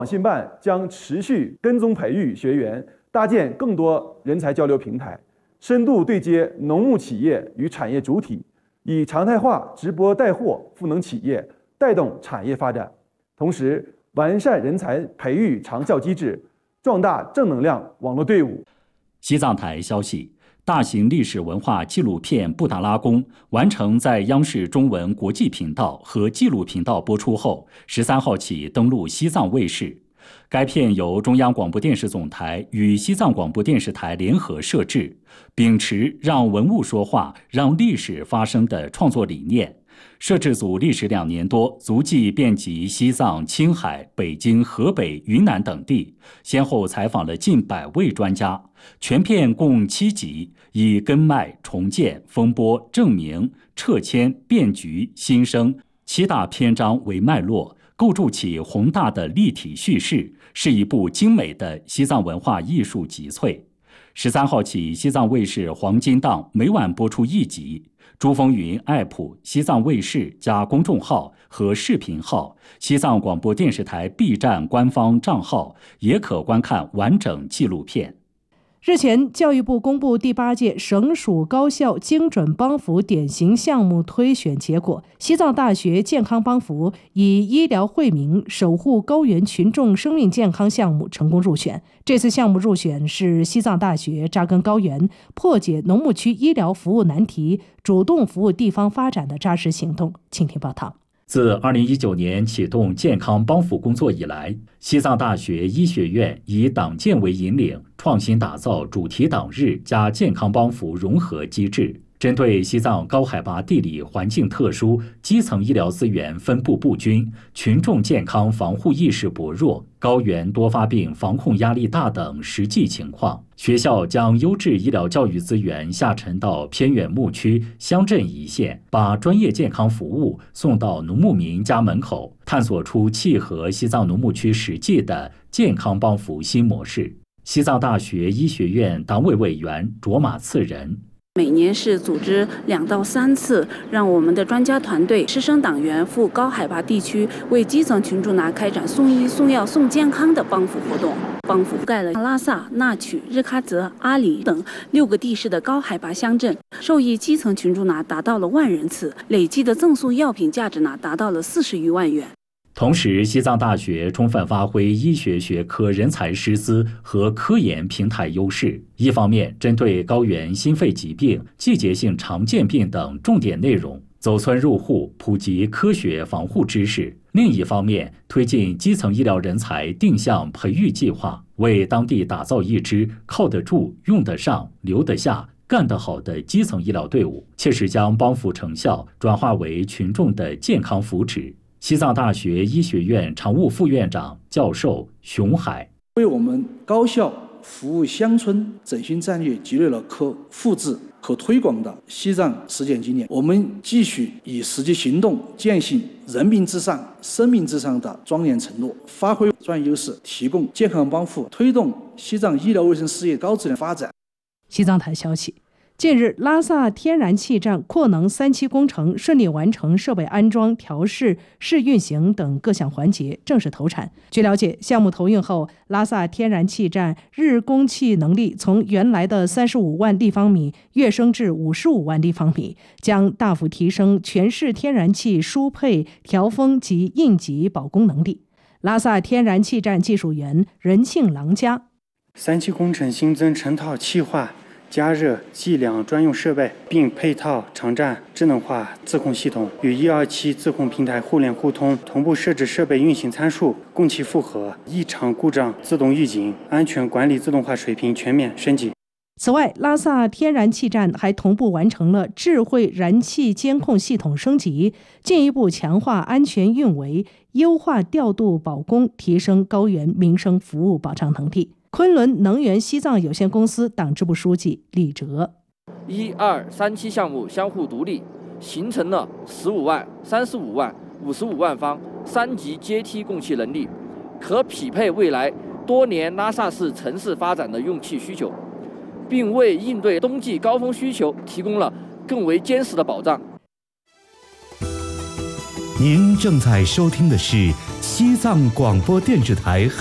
网信办将持续跟踪培育学员，搭建更多人才交流平台，深度对接农牧企业与产业主体，以常态化直播带货赋能企业，带动产业发展。同时，完善人才培育长效机制，壮大正能量网络队伍。 西藏台消息，大型历史文化纪录片《布达拉宫》完成在央视中文国际频道和纪录频道播出后，13号起登陆西藏卫视。该片由中央广播电视总台与西藏广播电视台联合摄制，秉持让文物说话、让历史发声的创作理念。摄制组历时2年多，足迹遍及西藏、青海、北京、河北、云南等地，先后采访了近100位专家。全片共7集，以根脉、重建、风波、证明、撤迁、变局、新生7大篇章为脉络，构筑起宏大的立体叙事，是一部精美的西藏文化艺术集萃。13号起，西藏卫视黄金档每晚播出1集。珠峰云 App、西藏卫视加公众号和视频号、西藏广播电视台 B 站官方账号也可观看完整纪录片。 日前，教育部公布第8届省属高校精准帮扶典型项目推选结果，西藏大学健康帮扶以医疗惠民守护高原群众生命健康项目成功入选。这次项目入选是西藏大学扎根高原、破解农牧区医疗服务难题、主动服务地方发展的扎实行动。请听报道。 自2019年启动健康帮扶工作以来，西藏大学医学院以党建为引领，创新打造主题党日加健康帮扶融合机制。针对西藏高海拔地理环境特殊、基层医疗资源分布不均、群众健康防护意识薄弱、高原多发病防控压力大等实际情况，学校将优质医疗教育资源下沉到偏远牧区、乡镇一线，把专业健康服务送到农牧民家门口，探索出契合西藏农牧区实际的健康帮扶新模式。西藏大学医学院党委委员卓玛次仁。 每年是组织2到3次，让我们的专家团队、师生党员赴高海拔地区，为基层群众开展送医、送药、送健康的帮扶活动。帮扶覆盖了拉萨、纳曲、日喀则、阿里等6个地市的高海拔乡镇，受益基层群众达到了1万人次，累计的赠送药品价值达到了40余万元。 同时，西藏大学充分发挥医学学科人才师资和科研平台优势，一方面针对高原心肺疾病、季节性常见病等重点内容，走村入户普及科学防护知识；另一方面，推进基层医疗人才定向培育计划，为当地打造一支靠得住、用得上、留得下、干得好的基层医疗队伍，切实将帮扶成效转化为群众的健康福祉。西藏大学医学院常务副院长、教授熊海为我们高校服务乡村振兴战略积累了可复制、可推广的西藏实践经验。我们继续以实际行动践行人民至上、生命至上的庄严承诺，发挥专业优势，提供健康帮扶，推动西藏医疗卫生事业高质量发展。 西藏台消息，近日，拉萨天然气站扩能3期工程顺利完成设备安装、调试、试运行等各项环节，正式投产。据了解，项目投运后，拉萨天然气站日供气能力从原来的35万立方米跃升至55万立方米，将大幅提升全市天然气输配、调峰及应急保供能力。拉萨天然气站技术员任庆郎家 ，3期工程新增成套气化、加热、计量专用设备，并配套场站智能化自控系统，与127自控平台互联互通，同步设置设备运行参数，供气负荷、异常故障自动预警、安全管理自动化水平全面升级。 此外，拉萨天然气站还同步完成了智慧燃气监控系统升级，进一步强化安全运维，优化调度保供，提升高原民生服务保障能力。昆仑能源西藏有限公司党支部书记李哲 ：1、2、3期项目相互独立，形成了15万、35万、55万方3级阶梯供气能力，可匹配未来多年拉萨市城市发展的用气需求，并为应对冬季高峰需求提供了更为坚实的保障。 您正在收听的是西藏广播电视台